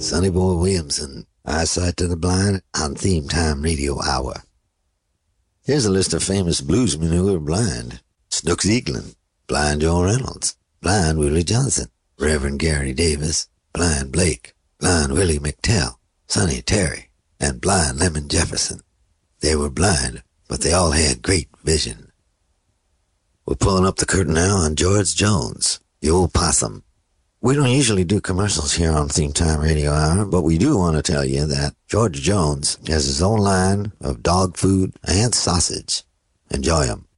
Sonny Boy Williamson, Eyesight to the Blind on Theme Time Radio Hour. Here's a list of famous bluesmen who were blind. Snooks Eaglin, Blind Joe Reynolds, Blind Willie Johnson, Reverend Gary Davis, Blind Blake, Blind Willie McTell, Sonny Terry, and Blind Lemon Jefferson. They were blind, but they all had great vision. We're pulling up the curtain now on George Jones, the old possum. We don't usually do commercials here on Theme Time Radio Hour, but we do want to tell you that George Jones has his own line of dog food and sausage. Enjoy 'em.